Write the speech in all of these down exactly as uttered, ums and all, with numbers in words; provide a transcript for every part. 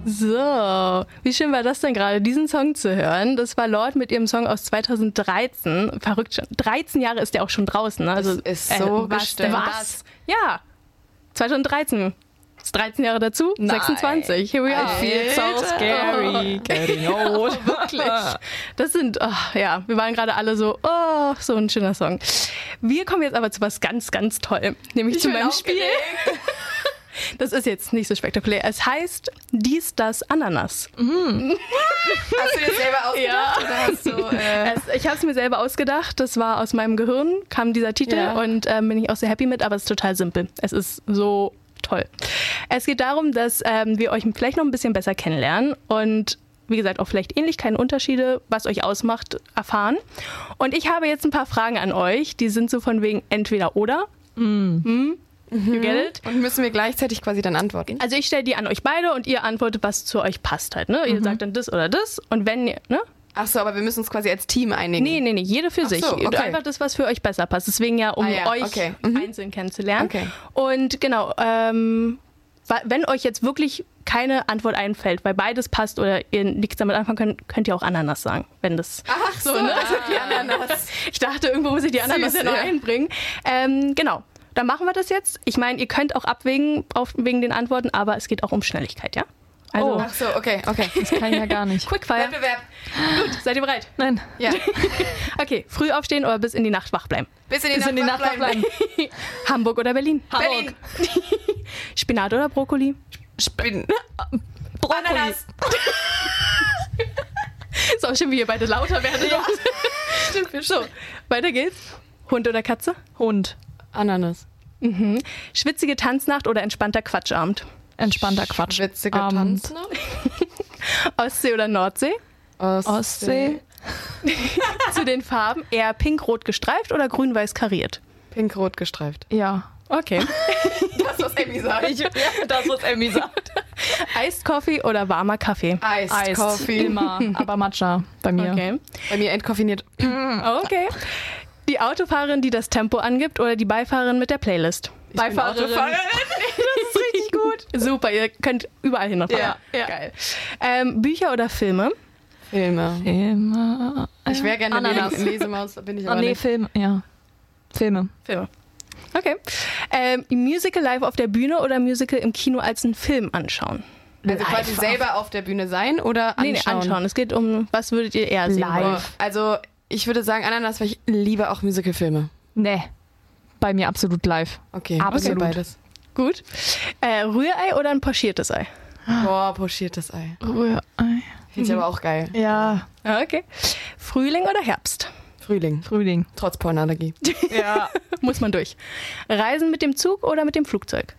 So, wie schön war das denn gerade, diesen Song zu hören? Das war Lorde mit ihrem Song aus zweitausenddreizehn. Verrückt schon. dreizehn Jahre ist der auch schon draußen. Ne? Also, das ist so äh, was bestimmt. denn das? Ja, zweitausenddreizehn. Ist dreizehn Jahre dazu? Nein. sechsundzwanzig. Here we are. I feel so scary, getting old. Oh, wirklich. Das sind, oh, ja, wir waren gerade alle so, oh, so ein schöner Song. Wir kommen jetzt aber zu was ganz, ganz Tollem. Nämlich Ich zu bin meinem Spiel. Das ist jetzt nicht so spektakulär. Es heißt Dies, das, Ananas. Mm. Hast du dir selber ausgedacht? Ja. Oder hast du, äh es, ich habe es mir selber ausgedacht. Das war aus meinem Gehirn, kam dieser Titel Ja. und ähm, bin ich auch sehr happy mit, aber es ist total simpel. Es ist so toll. Es geht darum, dass ähm, wir euch vielleicht noch ein bisschen besser kennenlernen und wie gesagt auch vielleicht Ähnlichkeiten, Unterschiede, was euch ausmacht, erfahren. Und ich habe jetzt ein paar Fragen an euch, die sind so von wegen entweder oder. Mm. Hm? You get it? Und müssen wir gleichzeitig quasi dann antworten? Also ich stelle die an euch beide und ihr antwortet, was zu euch passt halt. Ne? Ihr sagt dann das oder das und wenn ihr, ne? Ach so, aber wir müssen uns quasi als Team einigen. Nee, nee, nee, jede für Ach sich. so, okay. Einfach das, was für euch besser passt. Deswegen ja, um Ah ja, euch okay. Mhm. einzeln kennenzulernen. Okay. Und genau, ähm, wa- wenn euch jetzt wirklich keine Antwort einfällt, weil beides passt oder ihr nichts damit anfangen könnt, könnt ihr auch Ananas sagen, wenn das... Ach so, ne? also die Ananas. Ich dachte, irgendwo muss ich die Ananas Süß, ja noch ja. einbringen. Ähm, genau, dann machen wir das jetzt. Ich meine, ihr könnt auch abwägen auf, wegen den Antworten, aber es geht auch um Schnelligkeit, ja? Also, Ach so, okay, okay. Das kann ich ja gar nicht. Quickfire. Wettbewerb. Gut, seid ihr bereit? Nein. Ja. Okay, früh aufstehen oder bis in die Nacht wach bleiben? Bis in die, Bis Nacht, in die Nacht wach bleiben. Hamburg oder Berlin? Berlin. Spinat oder Brokkoli? Spin. Brokkoli. Ananas. Ist auch schön, wie ihr beide lauter werdet. Ja. Stimmt. So, weiter geht's. Hund oder Katze? Hund. Ananas. Mhm. Schwitzige Tanznacht oder entspannter Quatschabend? Entspannter Quatsch. Witzige Abend. Tanzen. Ostsee oder Nordsee? Ostsee. Zu den Farben eher pink-rot gestreift oder grün-weiß kariert? Pink-rot gestreift. Ja. Okay. Das, was Emmy sagt. Ich, ja, das, was Emmy sagt. Iced Coffee oder warmer Kaffee? Iced Eis. Coffee. Immer. Aber Matcha bei mir. Okay. Bei mir entkoffiniert. Okay. Die Autofahrerin, die das Tempo angibt oder die Beifahrerin mit der Playlist? Ich bin Autofahrerin. Das ist richtig gut. Super, ihr könnt überall hin noch fahren. Ja, ja. Geil. Ähm, Bücher oder Filme? Filme. Immer. Ich wäre gerne Ananas. eine Lesemaus, bin ich Ah, aber nee, nicht. Film. Ja. Filme. Filme. Okay. Ähm, Musical live auf der Bühne oder Musical im Kino als einen Film anschauen? Also quasi selber auf der Bühne sein oder anschauen? Nee, nee, anschauen. Es geht um, was würdet ihr eher sehen Live. wollen? Oh, also ich würde sagen Ananas, weil ich liebe auch Musicalfilme. Nee. Bei mir absolut live. Okay, Absolut. Okay, beides. Gut. Äh, Rührei oder ein pochiertes Ei? Boah, pochiertes Ei. Rührei. Finde ich aber auch geil. Ja. Okay. Frühling oder Herbst? Frühling. Frühling. Trotz Pollenallergie. Ja. Muss man durch. Reisen mit dem Zug oder mit dem Flugzeug?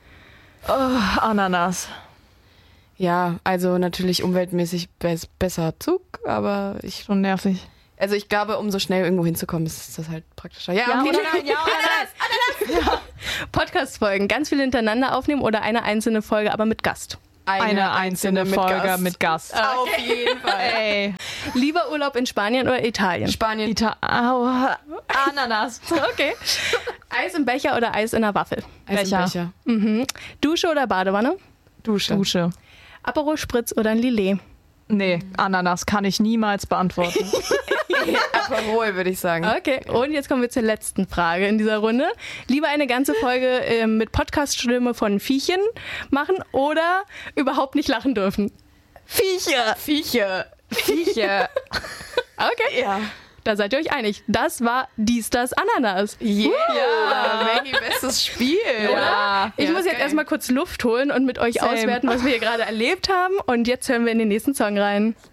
Oh, Ananas. Ja, also natürlich umweltmäßig bes- besser Zug, aber ich Schon nervig. also ich glaube, um so schnell irgendwo hinzukommen, ist das halt praktischer. Ja, Ja okay. oder nein? Ja oder nein? Podcast-Folgen, ganz viele hintereinander aufnehmen oder eine einzelne Folge, aber mit Gast? Eine einzelne Folge Gast. mit Gast. Auf jeden Fall. Ey. Lieber Urlaub in Spanien oder Italien? Spanien. Ita Aua. Ananas. Okay. Eis im Becher oder Eis in der Waffel? Becher. Becher. Mhm. Dusche oder Badewanne? Dusche. Dusche. Aperol Spritz oder ein Lillet? Nee, Ananas kann ich niemals beantworten. Aperol, würde ich sagen. Okay, und jetzt kommen wir zur letzten Frage in dieser Runde. Lieber eine ganze Folge äh, mit Podcast-Stimme von Viechchen machen oder überhaupt nicht lachen dürfen? Viecher. Viecher. Viecher. Okay, Ja. da seid ihr euch einig. Das war Dies, das, Ananas. Yeah. Maggie, bestes Spiel. Ja. Ich Ja, muss jetzt geil. erstmal kurz Luft holen und mit euch Same. auswerten, was wir hier gerade erlebt haben. Und jetzt hören wir in den nächsten Song rein.